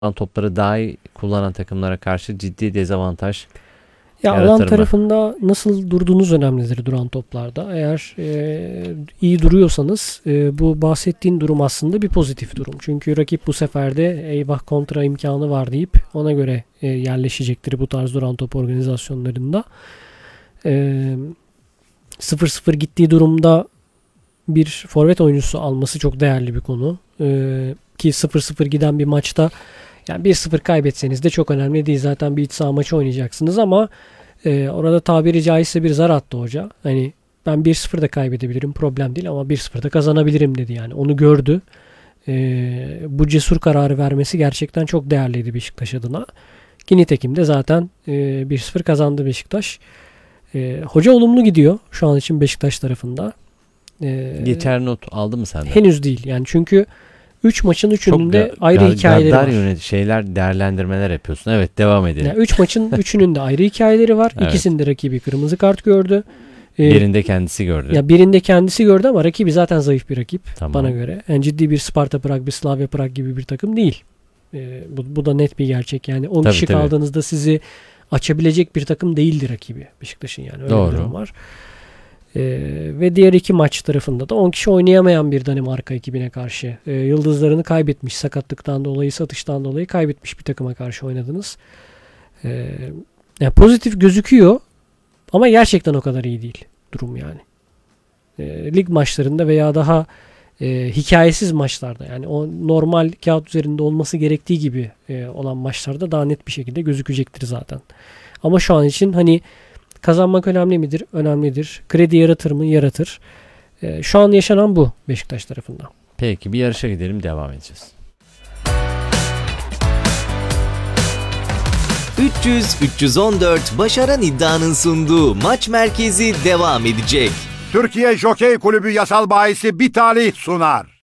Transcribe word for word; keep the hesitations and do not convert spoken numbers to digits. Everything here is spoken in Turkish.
topları daha iyi kullanan takımlara karşı ciddi dezavantaj Ya yaratır alan mı? tarafında nasıl durduğunuz önemlidir duran toplarda. Eğer e, iyi duruyorsanız e, bu bahsettiğin durum aslında bir pozitif durum. Çünkü rakip bu sefer de eyvah kontra imkanı var deyip ona göre e, yerleşecektir bu tarz duran top organizasyonlarında. E, sıfır sıfır gittiği durumda bir forvet oyuncusu alması çok değerli bir konu. E, ki sıfır sıfır giden bir maçta yani bir sıfır kaybetseniz de çok önemli değil. Zaten bir iç saha maçı oynayacaksınız ama e, orada tabiri caizse bir zar attı hoca. Hani ben bir sıfır da kaybedebilirim, problem değil ama bir sıfır da kazanabilirim dedi yani. Onu gördü. E, bu cesur kararı vermesi gerçekten çok değerliydi Beşiktaş adına. Ki nitekim de zaten e, bir sıfır kazandı Beşiktaş. E, hoca olumlu gidiyor şu an için Beşiktaş tarafında. E, Geçer not aldı mı senden? henüz değil yani çünkü üç maçın üçünün de ga- ayrı ga- hikayeleri gaddar var. yönet şeyler, değerlendirmeler yapıyorsun. Evet, devam edelim. Yani üç maçın üçünün de ayrı hikayeleri var. Evet. İkisinde rakibi kırmızı kart gördü. Ee, Birinde kendisi gördü. ya birinde kendisi gördü ama rakibi zaten zayıf bir rakip Tamam. bana göre. Yani ciddi bir Sparta Prag, bir Slavia Prag gibi bir takım değil. Ee, bu, bu da net bir gerçek. Yani on Tabii, kişi tabii. kaldığınızda sizi açabilecek bir takım değildi rakibi Beşiktaş'ın yani. Öyle Doğru. bir durum var. Ee, ve diğer iki maç tarafında da on kişi oynayamayan bir Danimarka ekibine karşı e, yıldızlarını kaybetmiş, sakatlıktan dolayı, satıştan dolayı kaybetmiş bir takıma karşı oynadınız. Ee, yani pozitif gözüküyor ama gerçekten o kadar iyi değil durum yani. Ee, lig maçlarında veya daha e, hikayesiz maçlarda yani o normal kağıt üzerinde olması gerektiği gibi e, olan maçlarda daha net bir şekilde gözükecektir zaten. Ama şu an için hani kazanmak önemli midir? Önemlidir. Kredi yaratır mı? Yaratır. Ee, şu an yaşanan bu Beşiktaş tarafından. Peki, bir yarışa gidelim, devam edeceğiz. üç yüz üç yüz on dört Başaran İddia'nın sunduğu Maç Merkezi devam edecek. Türkiye Jokey Kulübü yasal bahisi Bitalih sunar.